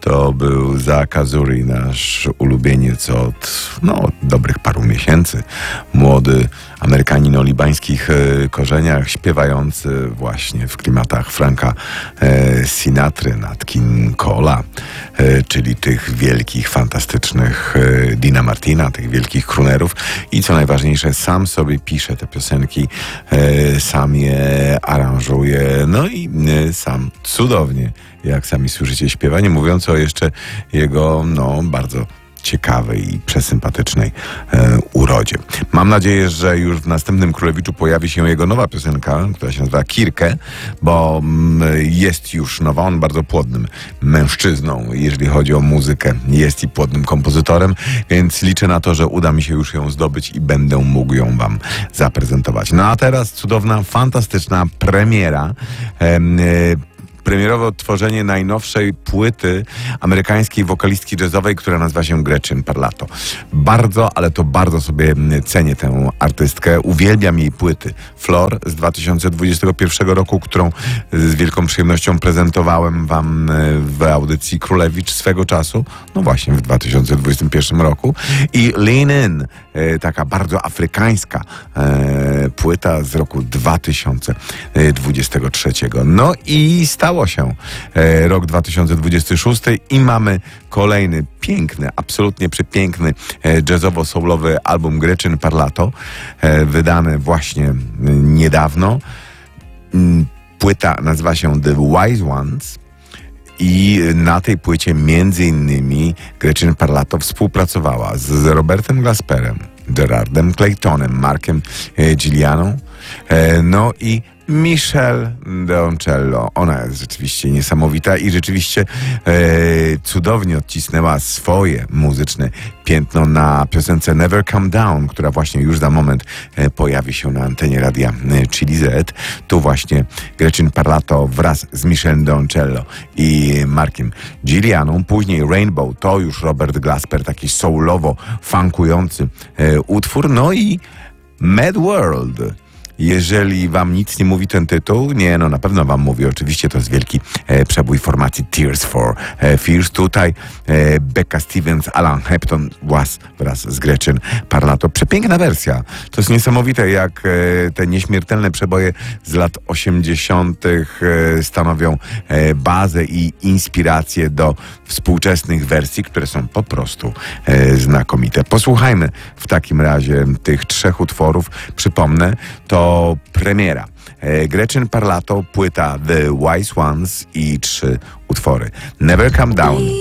To był Zack Azuri, nasz ulubieniec od dobrych paru miesięcy. Młody Amerykanin o libańskich korzeniach, śpiewający właśnie w klimatach Franka Sinatry, Nat King Cole'a, czyli tych wielkich, fantastycznych Dina Martina, tych wielkich croonerów. I co najważniejsze, sam sobie pisze te piosenki, sam je aranżuje, no i sam cudownie, jak sami słyszycie, śpiewa, nie mówiąc o jeszcze jego bardzo ciekawej i przesympatycznej urodzie. Mam nadzieję, że już w następnym Królewiczu pojawi się jego nowa piosenka, która się nazywa Kirke, bo jest już nowa. On bardzo płodnym mężczyzną, jeżeli chodzi o muzykę. Jest i płodnym kompozytorem, więc liczę na to, że uda mi się już ją zdobyć i będę mógł ją wam zaprezentować. No a teraz cudowna, fantastyczna premiera. Premierowe odtworzenie najnowszej płyty amerykańskiej wokalistki jazzowej, która nazywa się Gretchen Parlato. Bardzo, ale to bardzo sobie cenię tę artystkę. Uwielbiam jej płyty. Floor z 2021 roku, którą z wielką przyjemnością prezentowałem wam w audycji Królewicz swego czasu. No właśnie, w 2021 roku. I Lean In, taka bardzo afrykańska płyta z roku 2023. No i stało się rok 2026 i mamy kolejny piękny, absolutnie przepiękny jazzowo-soulowy album Gretchen Parlato, wydany właśnie niedawno. Płyta nazywa się The Wise Ones i na tej płycie między innymi Gretchen Parlato współpracowała z Robertem Glasperem, Gerardem Claytonem, Markiem Giulianą, no i Michelle Deoncello. Ona jest rzeczywiście niesamowita i rzeczywiście cudownie odcisnęła swoje muzyczne piętno na piosence Never Come Down, która właśnie już za moment pojawi się na antenie radia Chili Z. Tu właśnie Gretchen Parlato wraz z Michelle Deoncello i Markiem Giulianą. Później Rainbow, to już Robert Glasper, taki soulowo-funkujący utwór. No i Mad World. Jeżeli wam nic nie mówi ten tytuł, na pewno wam mówi. Oczywiście to jest wielki przebój formacji Tears for Fears. Tutaj Becca Stevens, Alan Hepton wraz z Gretchen Parlato. Przepiękna wersja. To jest niesamowite, jak te nieśmiertelne przeboje z lat 80. stanowią bazę i inspirację do współczesnych wersji, które są po prostu znakomite. Posłuchajmy w takim razie tych trzech utworów. Przypomnę, to premiera Gretchen Parlato, płyta The Wise Ones i 3 utwory. Never Come Down,